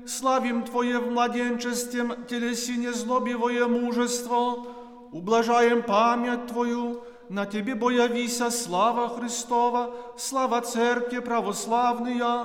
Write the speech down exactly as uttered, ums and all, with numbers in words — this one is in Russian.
славим Твое в младенчестве телесине злобивое мужество, ублажаем память Твою, на Тебе боявися слава Христова, слава Церкви православная,